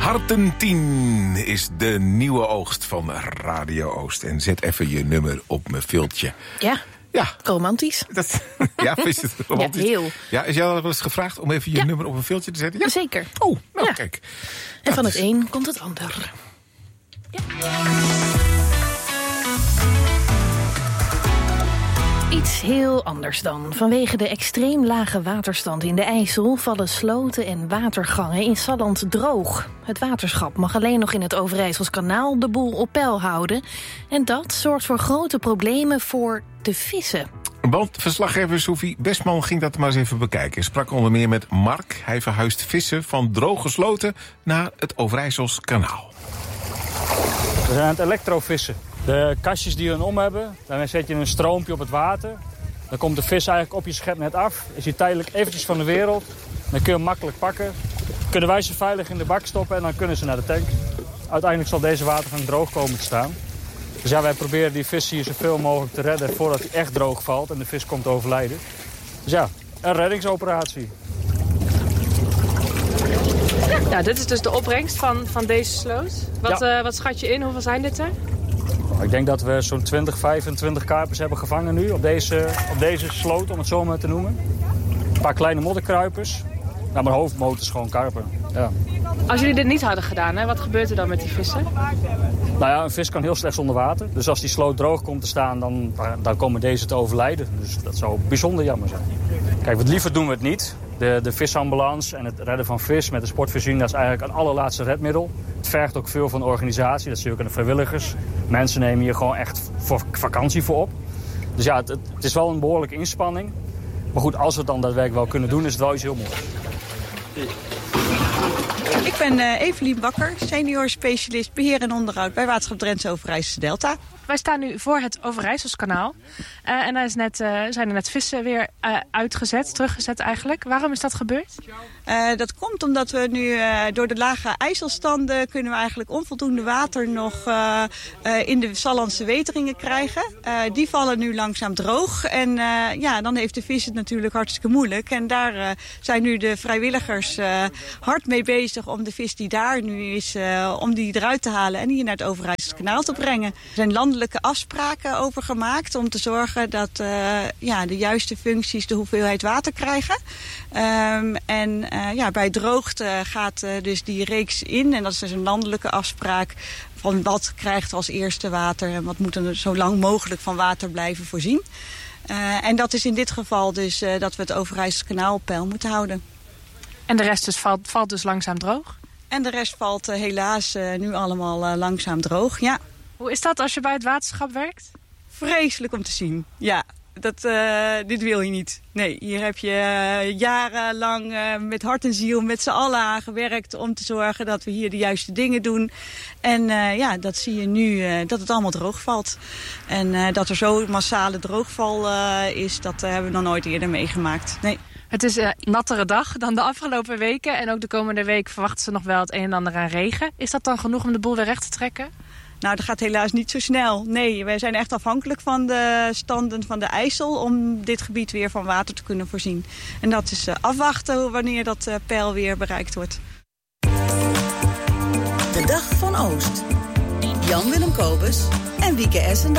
Harten 10 is de nieuwe oogst van Radio Oost. En zet even je nummer op mijn viltje. Ja, romantisch. Ja, is het romantisch? Ja, heel. Ja, is jou wel eens gevraagd om even je nummer op een viltje te zetten? Ja. Zeker. Oh, nou kijk. En van het een komt het ander. Ja. Iets heel anders dan. Vanwege de extreem lage waterstand in de IJssel vallen sloten en watergangen in Salland droog. Het waterschap mag alleen nog in het Overijsselskanaal de boel op peil houden. En dat zorgt voor grote problemen voor de vissen. Want verslaggever Sophie Bestman ging dat maar eens even bekijken. Sprak onder meer met Mark. Hij verhuist vissen van droge sloten naar het Overijsselskanaal. We zijn aan het elektrovissen. De kastjes die we om hebben, daarmee zet je een stroompje op het water. Dan komt de vis eigenlijk op je schepnet af. Is hij tijdelijk eventjes van de wereld. Dan kun je hem makkelijk pakken. Kunnen wij ze veilig in de bak stoppen en dan kunnen ze naar de tank. Uiteindelijk zal deze watergang droog komen te staan. Dus ja, wij proberen die vis hier zoveel mogelijk te redden voordat hij echt droog valt en de vis komt te overlijden. Dus ja, een reddingsoperatie. Ja, dit is dus de opbrengst van deze sloot. Wat schat je in? Hoeveel zijn dit er? Ik denk dat we zo'n 20, 25 karpers hebben gevangen nu op deze sloot, om het zo maar te noemen. Een paar kleine modderkruipers. Nou, mijn hoofdmoot is gewoon karper. Ja. Als jullie dit niet hadden gedaan, wat gebeurt er dan met die vissen? Nou ja, een vis kan heel slecht zonder water. Dus als die sloot droog komt te staan, dan komen deze te overlijden. Dus dat zou bijzonder jammer zijn. Kijk, wat liever doen we het niet. De visambulance en het redden van vis met de sportvoorziening, dat is eigenlijk een allerlaatste redmiddel. Het vergt ook veel van de organisatie, dat zie je ook aan de vrijwilligers. Mensen nemen hier gewoon echt voor vakantie voor op. Dus ja, het is wel een behoorlijke inspanning. Maar goed, als we het dan daadwerkelijk wel kunnen doen, is het wel iets heel moois. Ik ben Evelien Bakker, senior specialist beheer en onderhoud bij Waterschap Drentse Overijsselse Delta. Wij staan nu voor het Overijsselskanaal. En daar zijn er net vissen weer teruggezet eigenlijk. Waarom is dat gebeurd? Dat komt omdat we nu door de lage IJsselstanden kunnen we eigenlijk onvoldoende water nog in de Sallandse weteringen krijgen. Die vallen nu langzaam droog. En dan heeft de vis het natuurlijk hartstikke moeilijk. En daar zijn nu de vrijwilligers hard mee bezig om de vis die daar nu is, om die eruit te halen en hier naar het Overijsselskanaal te brengen. Er zijn landelijke afspraken over gemaakt om te zorgen dat de juiste functies de hoeveelheid water krijgen. Bij droogte gaat dus die reeks in. En dat is dus een landelijke afspraak van wat krijgt als eerste water en wat moet er zo lang mogelijk van water blijven voorzien. En dat is in dit geval dus dat we het Overijsselskanaal op peil moeten houden. En de rest dus valt dus langzaam droog? En de rest valt helaas nu allemaal langzaam droog, ja. Hoe is dat als je bij het waterschap werkt? Vreselijk om te zien, ja. Dit wil je niet. Nee, hier heb je jarenlang met hart en ziel met z'n allen aan gewerkt om te zorgen dat we hier de juiste dingen doen. En dat zie je nu, dat het allemaal droog valt. En dat er zo'n massale droogval is, dat hebben we nog nooit eerder meegemaakt. Nee. Het is een nattere dag dan de afgelopen weken. En ook de komende week verwachten ze nog wel het een en ander aan regen. Is dat dan genoeg om de boel weer recht te trekken? Nou, dat gaat helaas niet zo snel. Nee, wij zijn echt afhankelijk van de standen van de IJssel om dit gebied weer van water te kunnen voorzien. En dat is afwachten wanneer dat peil weer bereikt wordt. De Dag van Oost. Jan-Willem Kobus en Wieke Essen.